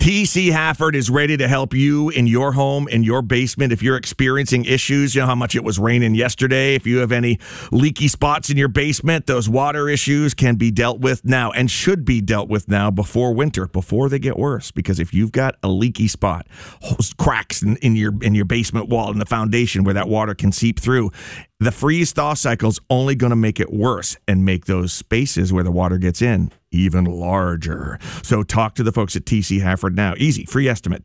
TC Hafford is ready to help you in your home, in your basement. If you're experiencing issues, you know how much it was raining yesterday. If you have any leaky spots in your basement, those water issues can be dealt with now and should be dealt with now before winter, before they get worse. Because if you've got a leaky spot, cracks in your basement wall and the foundation where that water can seep through, the freeze-thaw cycle is only going to make it worse and make those spaces where the water gets in even larger. So talk to the folks at TC Hafford now. Easy, free estimate.